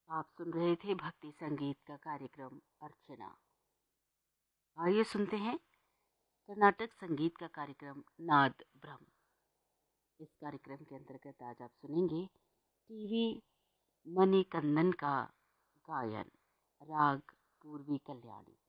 आप सुन रहे थे भक्ति संगीत का कार्यक्रम अर्चना। आइए सुनते हैं कर्नाटक संगीत का कार्यक्रम नाद ब्रह्म। इस कार्यक्रम के अंतर्गत आज आप सुनेंगे टीवी मणिकन्नन का गायन, राग पूर्वी कल्याणी।